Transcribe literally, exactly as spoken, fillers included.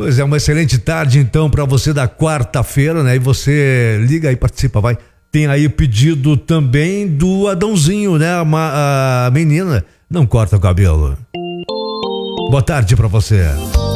Pois é, uma excelente tarde então para você da quarta-feira, né? E você liga aí, participa, vai. Tem aí o pedido também do Adãozinho, né? A, a menina não corta o cabelo. Boa tarde para você.